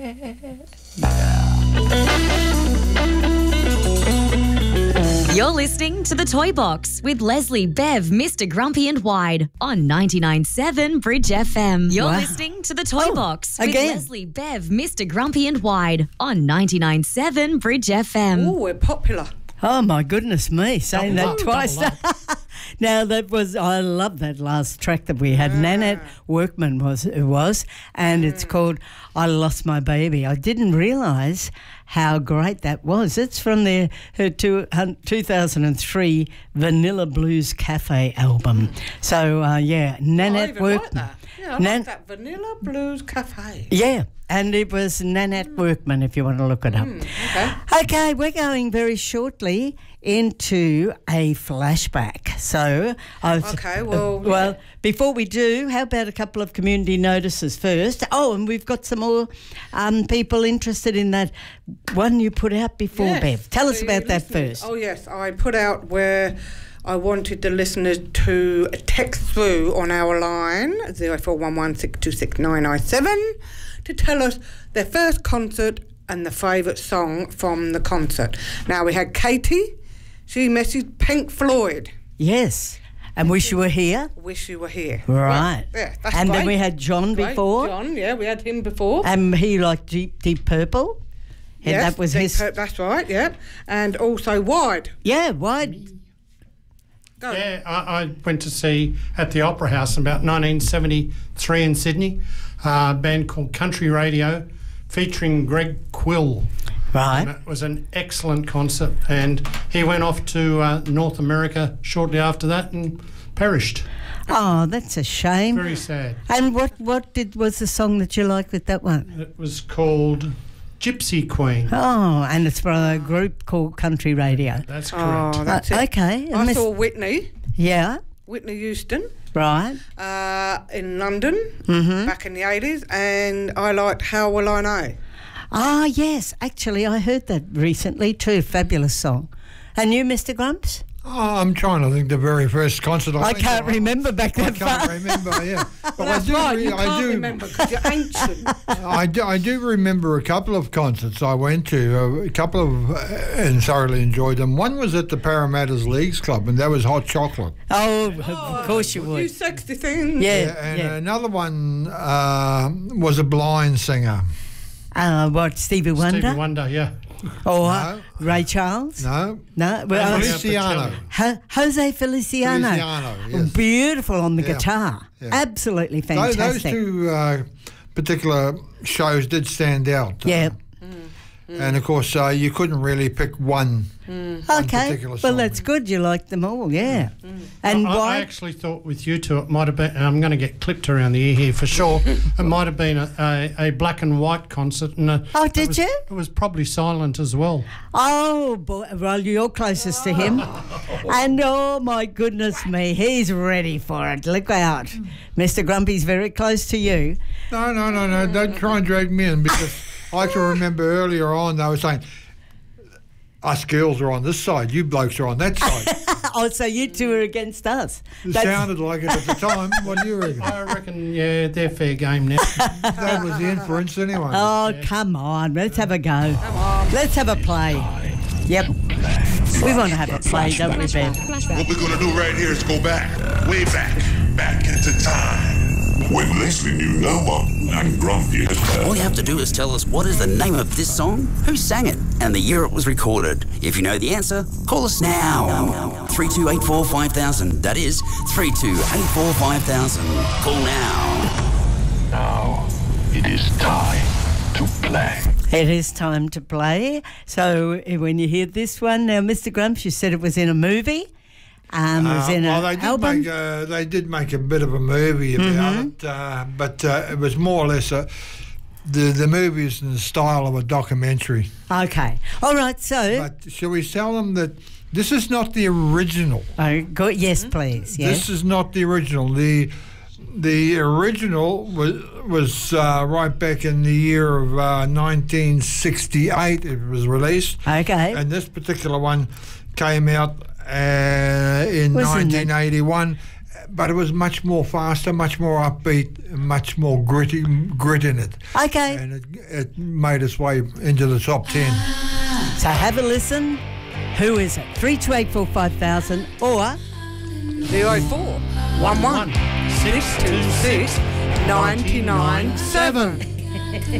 You're listening to The Toy Box with Leslie, Bev, Mr. Grumpy and Wide on 99.7 Bridge FM. You're listening to The Toy Box with Leslie, Bev, Mr. Grumpy and Wide on 99.7 Bridge FM. Oh, we're popular. Oh, my goodness me, saying that twice. Now, I love that last track that we had. Nanette Workman was, and it's called I Lost My Baby. I didn't realise how great that was. It's from her 2003 Vanilla Blues Cafe album. So, Nanette Workman. Like that. Yeah, I like that Vanilla Blues Cafe. Yeah. And it was Nanette Workman, if you want to look it up. Okay, we're going very shortly into a flashback. So, before we do, how about a couple of community notices first? Oh, and we've got some more people interested in that one you put out before, Bev. Tell us about that first. Oh, yes, I put out where I wanted the listeners to text through on our line, 0411 626 997, to tell us their first concert and the favourite song from the concert. Now, we had Katie. She messaged Pink Floyd. Yes. And Wish You Were Here. Wish You Were Here. Right. Yeah, that's and great. Then we had John before. John, yeah, we had him before. And he liked Deep Purple. And yes, that was his. That's right, yeah. And also Wide. Yeah, Wide. Go. Yeah, I went to see at the Opera House in about 1973 in Sydney, a band called Country Radio featuring Greg Quill. Right. And it was an excellent concert, and he went off to North America shortly after that and perished. Oh, that's a shame. Very sad. And what was the song that you liked with that one? It was called Gypsy Queen. Oh, and it's from a group called Country Radio. That's correct. Oh, that's it. Okay. I saw Whitney. Yeah. Whitney Houston. Right. In London back in the 80s, and I liked How Will I Know? Ah, yes. Actually, I heard that recently too. Fabulous song. And you, Mr. Grumps? Oh, I'm trying to think the very first concert. I can't remember back that far. I can't remember, yeah. But I do remember because you're ancient. I do remember a couple of concerts I went to, and thoroughly enjoyed them. One was at the Parramatta's Leagues Club, and that was Hot Chocolate. Oh, of course you would. You sexy thing. Yeah. And another one was a blind singer. What, Stevie Wonder? Stevie Wonder, yeah. Or No. Ray Charles? No. No? Well, Feliciano. Jose Feliciano. Yes. Beautiful on the Yeah. guitar. Yeah. Absolutely fantastic. Those two particular shows did stand out. Yeah. And, of course, you couldn't really pick one Okay. particular Well, song. that's good. You liked them all, yeah. And I why? actually thought with you two it might have been, and I'm going to get clipped around the ear here for sure, it might have been a black and white concert. And Did you? It was probably silent as well. Oh, boy. Well, you're closest to him. And, oh, my goodness me, he's ready for it. Look out. Mr. Grumpy's very close to you. No. Don't try and drag me in, because I can remember earlier on they were saying, us girls are on this side, you blokes are on that side. Oh, so you two are against us. It sounded like it at the time. What do you reckon? I reckon, yeah, they're fair game now. That was the inference anyway. Oh, come on. Let's have a go. Let's have a play. Yep. We want to have a play, don't we, Ben? What we're going to do right here is go back, way back into time. When Leslie knew no one and Grumpy had heard. All you have to do is tell us what is the name of this song, who sang it, and the year it was recorded. If you know the answer, call us now. 3284 5000. That is 3284 5000. Call now. Now it is time to play. It is time to play. So when you hear this one, now, Mr. Grumps, you said it was in a movie. It was in an album. They did make a bit of a movie about it, but it was more or less the movie is in the style of a documentary. Okay. All right, so... But shall we tell them that this is not the original? Oh, good. Yes, please. Yes. This is not the original. The original was right back in the year of 1968. It was released. Okay. And this particular one came out in 1981, but it was much more faster, much more upbeat, much more grit in it. Okay. And it made its way into the top 10. So have a listen. Who is it? 32845000 or 04 11 626 997.